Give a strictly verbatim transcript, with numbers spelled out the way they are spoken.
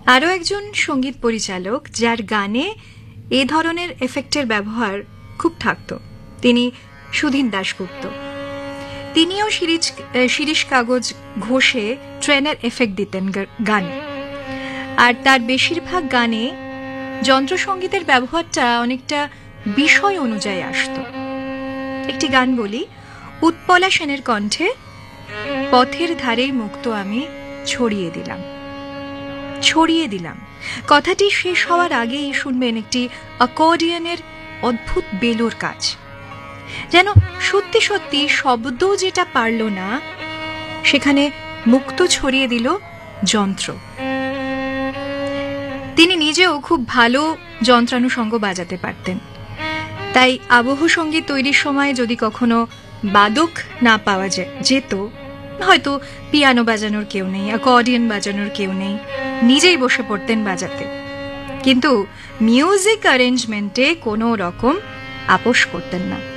আরও একজন সঙ্গীত পরিচালক যার গানে এ ধরনের এফেক্টের ব্যবহার খুব থাকত, তিনি সুধীন দাশগুপ্ত। তিনিও শিরিষ শিরিষ কাগজ ঘষে ট্রেনের এফেক্ট দিতেন গানে, আর তার বেশিরভাগ গানে যন্ত্রসঙ্গীতের ব্যবহারটা অনেকটা বিষয় অনুযায়ী আসত। একটি গান বলি, উৎপলা সেনের কণ্ঠে পথের ধারেই মুক্ত আমি ছড়িয়ে দিলাম। ছড়িয়ে দিলাম কথাটি শেষ হওয়ার আগেই শুনবেন একটি অ্যাকর্ডিয়নের অদ্ভুত বেলুর কাজ, যেন সত্যি সত্যি শব্দ যেটা পারল না সেখানে মুক্ত ছড়িয়ে দিল যন্ত্র। তিনি নিজেও খুব ভালো যন্ত্রানুষঙ্গ বাজাতে পারতেন, তাই আবহ সঙ্গীত তৈরির সময় যদি কখনো বাদক না পাওয়া যেত, হয়তো পিয়ানো বাজানোর কেউ নেই, অ্যাকর্ডিয়ন বাজানোর কেউ নেই, নিজেই বসে পড়তেন বাজাতে, কিন্তু মিউজিক অ্যারেঞ্জমেন্টে কোনো রকম আপোষ করতেন না।